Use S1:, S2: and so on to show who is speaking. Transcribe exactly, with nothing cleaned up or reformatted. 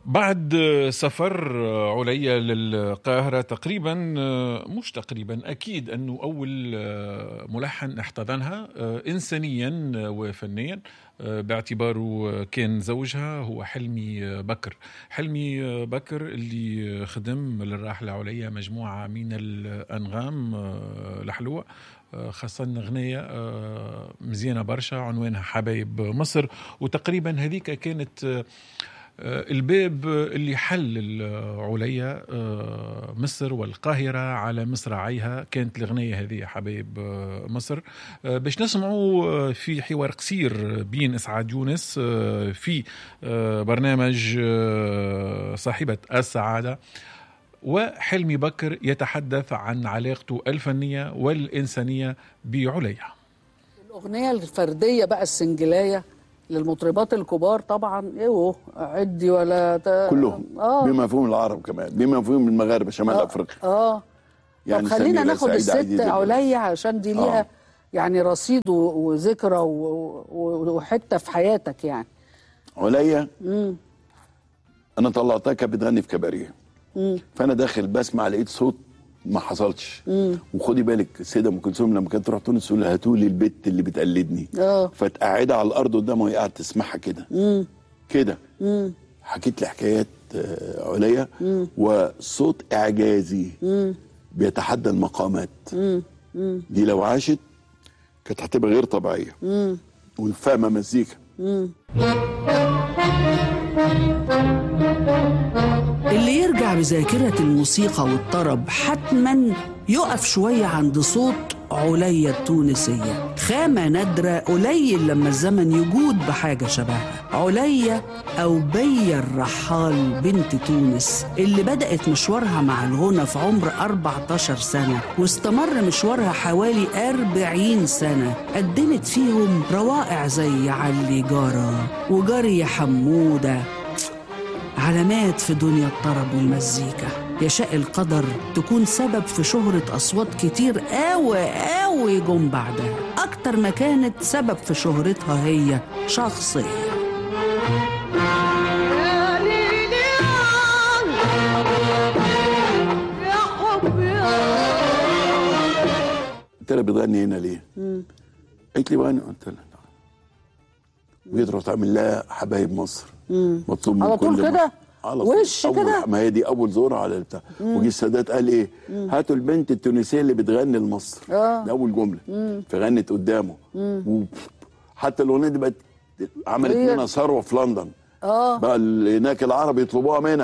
S1: بعد سفر عليا للقاهرة تقريبا، مش تقريبا أكيد أنه أول ملحن احتضنها إنسانيا وفنيا باعتباره كان زوجها هو حلمي بكر. حلمي بكر اللي خدم للراحلة عليا مجموعة من الأنغام الحلوة، خاصة أغنية مزيانة برشا عنوانها حبايب مصر، وتقريبا هذيك كانت الباب اللي حل عليا مصر والقاهرة على مصراعيها. كانت الأغنية هذه حبايب مصر. باش نسمعوا في حوار قصير بين إسعاد يونس في برنامج صاحبة السعادة، وحلمي بكر يتحدث عن علاقته الفنية والإنسانية بعليا.
S2: الأغنية الفردية بقى السنجلاية للمطربات الكبار طبعا ايوه عدي ولا تا...
S3: كلهم آه. بمفهوم العرب كمان، بمفهوم المغاربه شمال آه. افريقيا.
S2: اه يعني طب خلينا ناخد الست عليا عشان دي ليها آه. يعني رصيد وذكرى وحته في حياتك. يعني عليا
S3: امم انا طلعتها كانت بتغني في كباريه، فانا داخل بسمع لقيت صوت ما حصلش. مم. وخدي بالك السيده ام كلثوم لما كانت تروح تونس تقول هاتوا لي البت اللي بتقلدني، اه فتقعدها على الارض قدامها وهي قاعده تسمعها كده كده. حكيت لي حكايات عليا وصوت اعجازي مم. بيتحدى المقامات. مم. مم. دي لو عاشت كانت هتبقى غير طبيعيه وفاهمه مزيكا.
S2: اللي يرجع بذاكرة الموسيقى والطرب حتما يقف شوية عند صوت عليا التونسية، خامة نادرة قليل لما الزمن يجود بحاجة شبهها. عليا أو بيا الرحال بنت تونس اللي بدأت مشوارها مع الغنى في عمر أربعتاشر سنة واستمر مشوارها حوالي أربعين سنة، قدمت فيهم روائع زي علي جارة وجاري يا حمودة، علامات في دنيا الطرب والمزيكا. يشاء القدر تكون سبب في شهرة أصوات كتير قوي قوي جم بعدها، أكتر ما كانت سبب في شهرتها هي شخصية.
S3: قلت لها بتغني هنا ليه؟ قلت لي بغني. قلت لها وجيت رحت اعمل لها حبايب مصر. مم. مطلوب من
S2: على طول كده وش كده.
S3: ما هي دي اول زوره على البتاع. وجي السادات قال ايه؟ مم. هاتوا البنت التونسيه اللي بتغني لمصر. اه ده اول جمله. مم. فغنت قدامه. وحتى الاغنيه دي بقت عملت منها ثروه في لندن. اه بقى هناك العرب يطلبوها منها.